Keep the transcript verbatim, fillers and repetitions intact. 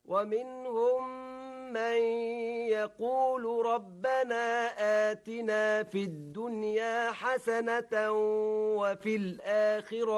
ومنهم من يقول ربنا آتنا في الدنيا حسنة وفي الآخرة